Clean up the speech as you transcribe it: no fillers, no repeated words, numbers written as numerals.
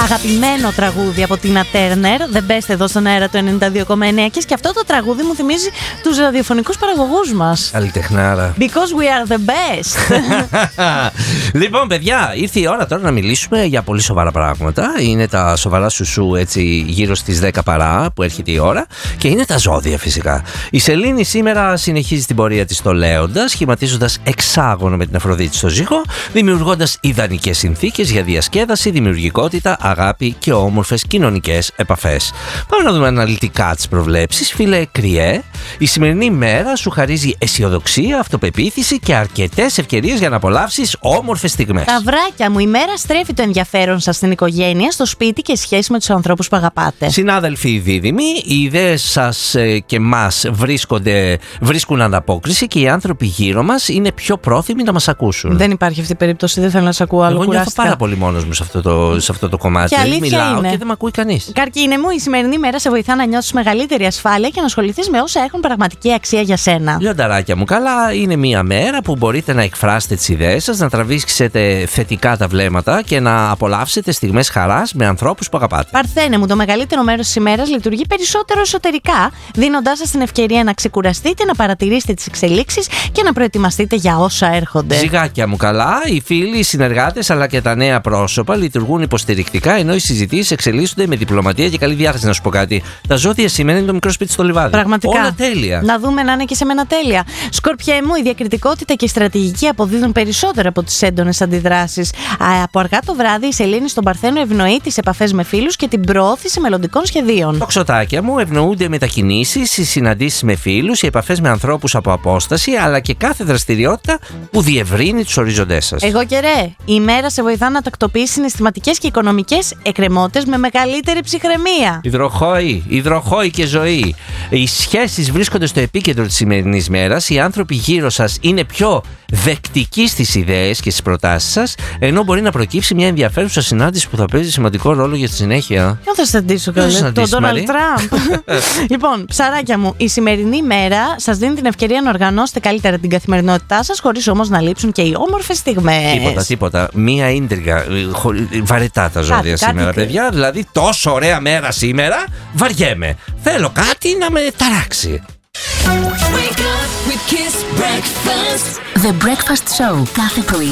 Αγαπημένο τραγούδι από την Turner, The Best εδώ στον αέρα του 92,9. Και αυτό το τραγούδι μου θυμίζει τους ραδιοφωνικούς παραγωγούς μας. Καλλιτεχνάρα. Because we are the best. Λοιπόν, παιδιά, ήρθε η ώρα τώρα να μιλήσουμε για πολύ σοβαρά πράγματα. Είναι τα σοβαρά σουσού, έτσι, γύρω στις 10 παρά που έρχεται η ώρα. Και είναι τα ζώδια, φυσικά. Η Σελήνη σήμερα συνεχίζει την πορεία της στο Λέοντα, σχηματίζοντας εξάγωνο με την Αφροδίτη στο Ζύγο, δημιουργώντας ιδανικές συνθήκες για διασκέδαση, δημιουργικότητα, αγάπη και όμορφες κοινωνικές επαφές. Πάμε να δούμε αναλυτικά τις προβλέψεις. Φίλε Κριέ, η σημερινή μέρα σου χαρίζει αισιοδοξία, αυτοπεποίθηση και αρκετές ευκαιρίες για να απολαύσεις όμορφες στιγμές. Ταυράκια μου, η μέρα στρέφει το ενδιαφέρον σας στην οικογένεια, στο σπίτι και σχέση με τους ανθρώπους που αγαπάτε. Συνάδελφοι οι δίδυμοι, οι ιδέες σας και μας βρίσκουν ανταπόκριση και οι άνθρωποι γύρω μας είναι πιο πρόθυμοι να μας ακούσουν. Δεν υπάρχει αυτή η περίπτωση, δεν θέλω να σε ακούω άλλο. Εγώ νιώθω πάρα πολύ μόνος μου σε αυτό το κομμάτι. Και μιλάω είναι. και δεν με ακούει κανείς. Καρκίνε μου, η σημερινή μέρα σε βοηθά να νιώσεις μεγαλύτερη ασφάλεια και να ασχοληθείς με όσα έχουν πραγματική αξία για σένα. Λιονταράκια μου, καλά, είναι μια μέρα που μπορείτε να εκφράσετε τις ιδέες σας, να τραβήξετε θετικά τα βλέμματα και να απολαύσετε στιγμές χαράς με ανθρώπους που αγαπάτε. Παρθένε μου, το μεγαλύτερο μέρος της ημέρας λειτουργεί περισσότερο εσωτερικά, δίνοντάς σας την ευκαιρία να ξεκουραστείτε, να παρατηρήσετε τις εξελίξεις και να προετοιμαστείτε για όσα έρχονται. Ζυγάκια μου, καλά, οι φίλοι, οι συνεργάτες αλλά και τα νέα πρόσωπα λειτουργούν υποστηρικτικά, ενώ οι συζητήσεις εξελίσσονται με διπλωματία και καλή διάθεση. Να σου πω κάτι. Τα ζώδια σήμερα είναι το μικρό σπίτι στο λιβάδι. Πραγματικά. Όλα τέλεια. Να δούμε να είναι και σε μένα τέλεια. Σκορπιέ μου, η διακριτικότητα και η στρατηγική αποδίδουν περισσότερο από τις έντονες αντιδράσεις. Από αργά το βράδυ, η Σελήνη στον Παρθένο ευνοεί τις επαφές με φίλους και την προώθηση μελλοντικών σχεδίων. Τοξοτάκια μου, ευνοούνται μετακινήσεις, οι συναντήσεις με φίλους, οι επαφές με ανθρώπους από απόσταση, αλλά και κάθε δραστηριότητα που διευρύνει τους οριζοντές σας. Εγώ και ρε, η ημέρα σε βοηθά να τακτοποιήσει συναισθηματικές και οικονομικές εκκρεμότητες με μεγαλύτερη ψυχραιμία. Υδροχόη και ζωή. Οι σχέσεις βρίσκονται στο επίκεντρο της σημερινής μέρας. Οι άνθρωποι γύρω σας είναι πιο δεκτικοί στις ιδέες και στις προτάσεις σας, ενώ μπορεί να προκύψει μια ενδιαφέρουσα συνάντηση που θα παίζει σημαντικό ρόλο για τη συνέχεια. Ποιο θα συναντήσω, καλέ, τον Ντόναλντ Τραμπ. Λοιπόν, ψαράκια μου, η σημερινή μέρα σας δίνει την ευκαιρία να οργανώσετε καλύτερα την καθημερινότητά σας, χωρίς όμως να λείψουν και οι όμορφες στιγμές. Τίποτα. Μία ίντριγκα. Βαρετά τα ζώδια σήμερα, παιδιά. Δηλαδή, τόσο ωραία μέρα σήμερα, βαριέμαι. Θέλω κάτι να με ταράξει. The Breakfast Show κάθε πρωί